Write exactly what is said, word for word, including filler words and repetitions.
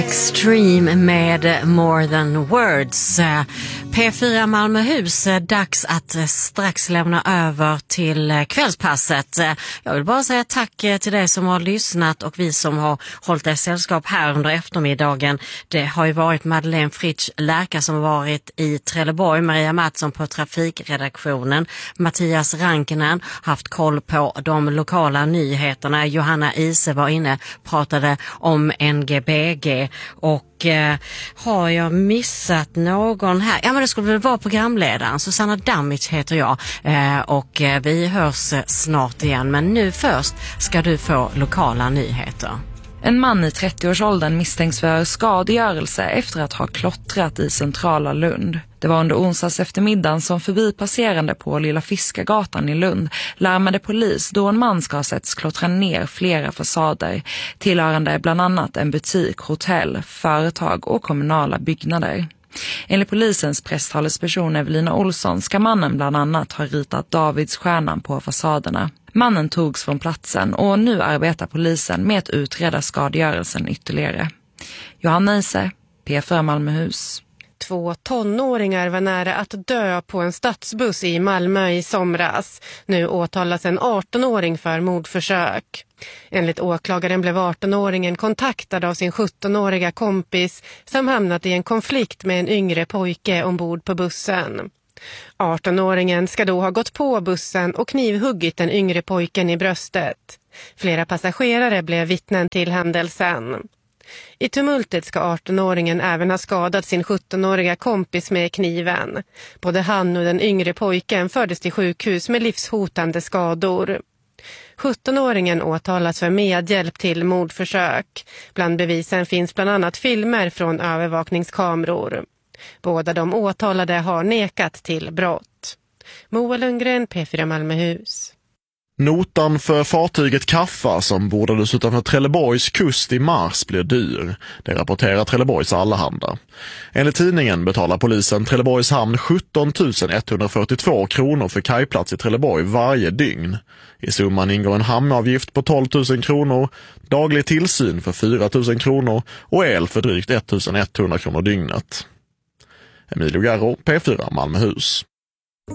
Extreme med More Than Words. P fyra Malmöhus, dags att strax lämna över till kvällspasset. Jag vill bara säga tack till dig som har lyssnat och vi som har hållit er sällskap här under eftermiddagen. Det har ju varit Madeleine Fritsch Lärka som har varit i Trelleborg, Maria Mattsson på trafikredaktionen, Mattias Rankinen haft koll på de lokala nyheterna, Johanna Ise var inne pratade om N G B G. Och eh, har jag missat någon här? Ja, men det skulle väl vara programledaren. Susanna Damich heter jag. Eh, och eh, vi hörs snart igen. Men nu först ska du få lokala nyheter. En man i trettioårsåldern misstänks för skadegörelse efter att ha klottrat i centrala Lund. Det var under onsdags eftermiddagen som förbipasserande på Lilla Fiskargatan i Lund larmade polis då en man ska ha setts klottra ner flera fasader, tillhörande bland annat en butik, hotell, företag och kommunala byggnader. Enligt polisens presstalesperson Evelina Olsson ska mannen bland annat ha ritat Davidsstjärnan på fasaderna. Mannen togs från platsen och nu arbetar polisen med att utreda skadegörelsen ytterligare. Johanna Ise, P fyra Malmöhus. Två tonåringar var nära att dö på en stadsbuss i Malmö i somras. Nu åtalas en artonåring för mordförsök. Enligt åklagaren blev artonåringen kontaktad av sin sjuttonåriga kompis som hamnat i en konflikt med en yngre pojke ombord på bussen. artonåringen ska då ha gått på bussen och knivhuggit den yngre pojken i bröstet. Flera passagerare blev vittnen till händelsen. I tumultet ska artonåringen även ha skadat sin sjuttonåriga kompis med kniven. Både han och den yngre pojken fördes till sjukhus med livshotande skador. sjuttonåringen åtalas för medhjälp till mordförsök. Bland bevisen finns bland annat filmer från övervakningskameror. Båda de åtalade har nekat till brott. Moa Lundgren, P fyra Malmöhus. Notan för fartyget Kaffa som bordades utanför Trelleborgs kust i mars blir dyr. Det rapporterar Trelleborgs Allehanda. Enligt tidningen betalar polisen Trelleborgs hamn sjutton tusen etthundrafyrtiotvå kronor för kajplats i Trelleborg varje dygn. I summan ingår en hamnavgift på tolv tusen kronor, daglig tillsyn för fyra tusen kronor och el för drygt ettusen etthundra kronor dygnet. Emilio Garro, P fyra Malmöhus.